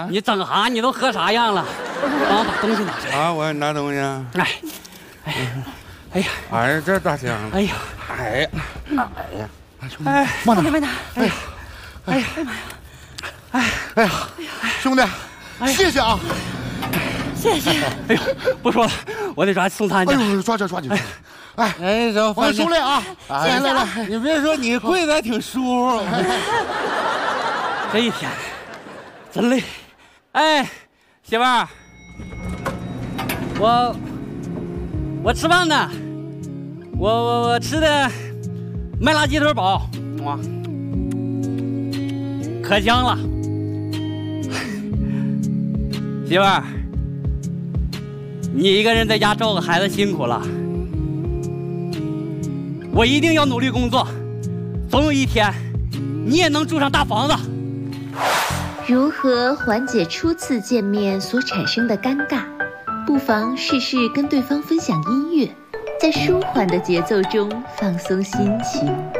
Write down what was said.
啊！ 你整哈，你都喝啥样了？帮我把东西拿出来。 啊，我拿东西。 哎呀， 哎，这大箱子。 哎呀， 哎呀， 兄弟，慢点，慢点。哎呀，哎呀， 哎呀，兄弟，谢谢啊！ 谢谢。 哎呦，不说了，我得抓送餐去。 哎呦，抓紧！ 哎，行， 我兄弟啊， 来，你别说，你跪的还挺舒服。 这一天真累。哎，媳妇儿，我吃饭呢，我吃的麦辣鸡腿堡，哇，可香了。媳妇儿，你一个人在家照顾孩子辛苦了，我一定要努力工作，总有一天你也能住上大房子。 如何缓解初次见面所产生的尴尬？不妨试试跟对方分享音乐，在舒缓的节奏中放松心情。